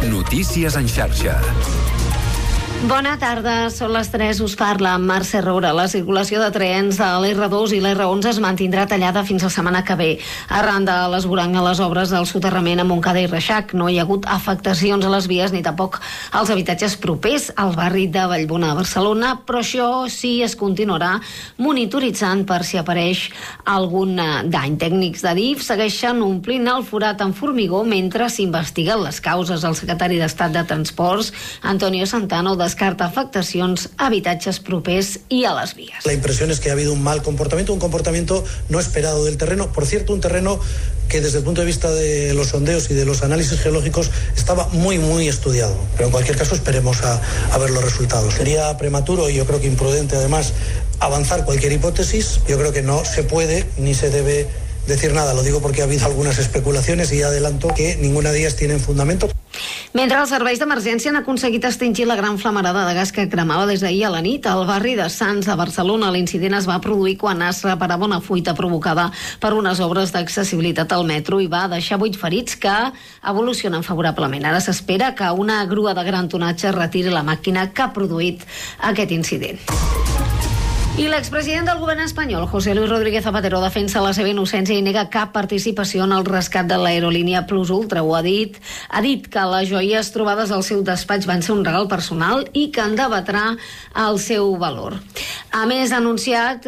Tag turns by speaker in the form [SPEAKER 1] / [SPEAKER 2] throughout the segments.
[SPEAKER 1] Notícies en xarxa.
[SPEAKER 2] Bona tarda, són les 3, us parla Mercè Roura. La circulació de trens de l'R2 i l'R11 es mantindrà tallada fins la setmana que ve. Arran de l'esborang a les obres del soterrament a Montcada i Reixac, no hi ha hagut afectacions a les vies ni tampoc als habitatges propers al barri de Vallbona a Barcelona, però això sí es continuarà monitoritzant per si apareix algun dany. Tècnics d'Adif segueixen omplint el forat amb formigó mentre s'investiguen les causes. El secretari d'Estat de Transports, Antonio Santano, descarta afectacions a habitatges propers y a las vías.
[SPEAKER 3] La impresión es que ha habido un comportamiento no esperado del terreno. Por cierto, un terreno que desde el punto de vista de los sondeos y de los análisis geológicos estaba muy estudiado. Pero en cualquier caso esperemos a ver los resultados. Sería prematuro y yo creo que imprudente además avanzar cualquier hipótesis. Yo creo que no se puede ni se debe decir nada. Lo digo porque ha habido algunas especulaciones y adelanto que ninguna de ellas tienen fundamento.
[SPEAKER 2] Mentre els serveis d'emergència han aconseguit extingir la gran flamarada de gas que cremava des d'ahir a la nit al barri de Sants de Barcelona, l'incident es va produir quan es reparava una fuita provocada per unes obres d'accessibilitat al metro i va deixar 8 ferits que evolucionen favorablement. Ara s'espera que una grua de gran tonatge retiri la màquina que ha produït aquest incident. I l'expresident del govern espanyol, José Luis Rodríguez Zapatero, defensa la seva innocència i nega cap participació en el rescat de l'aerolínia Plus Ultra. Ha dit que les joies trobades al seu despatx van ser un regal personal i que en debatrà el seu valor. A més, ha anunciat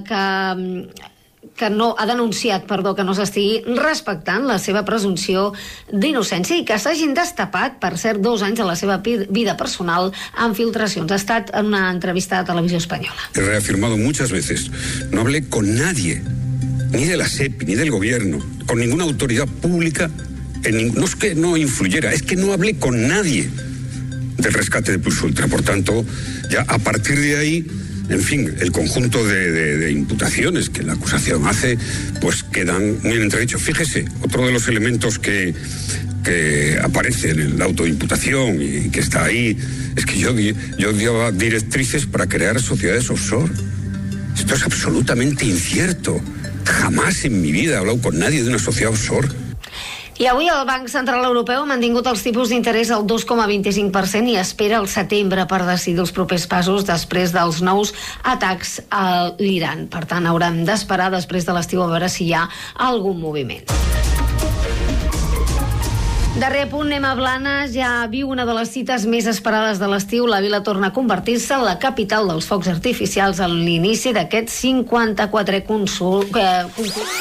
[SPEAKER 2] que no s'estigui respectant la seva presumpció d'innocència i que s'hagin destapat, per cert, 2 anys de la seva vida personal amb filtracions. Ha estat en una entrevista a Televisió Espanyola.
[SPEAKER 4] He reafirmado muchas veces, no hablé con nadie, ni de la SEPI, ni del gobierno, con ninguna autoridad pública, no es que no influyera, es que no hablé con nadie del rescate de Plus Ultra. Por tanto, ya a partir de ahí, en fin, el conjunto de imputaciones que la acusación hace, pues quedan muy en entredicho. Fíjese, otro de los elementos que aparece en el auto de imputación y que está ahí, es que yo daba directrices para crear sociedades offshore. Esto es absolutamente incierto. Jamás en mi vida he hablado con nadie de una sociedad offshore.
[SPEAKER 2] I avui el Banc Central Europeu ha mantingut els tipus d'interès al 2,25% i espera el setembre per decidir els propers passos després dels nous atacs a l'Iran. Per tant, haurem d'esperar després de l'estiu a veure si hi ha algun moviment. Darrer punt, anem a Blanes. Ja viu una de les cites més esperades de l'estiu. La vila torna a convertir-se en la capital dels focs artificials a l'inici d'aquest 54è concurs.